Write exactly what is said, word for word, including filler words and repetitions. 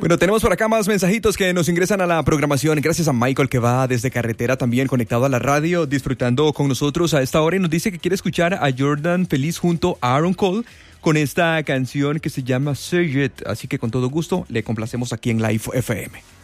Bueno, tenemos por acá más mensajitos que nos ingresan a la programación. Gracias a Michael, que va desde carretera también conectado a la radio, disfrutando con nosotros a esta hora, y nos dice que quiere escuchar a Jordan Feliz junto a Aaron Cole con esta canción que se llama Say It. Así que con todo gusto le complacemos aquí en Live F M.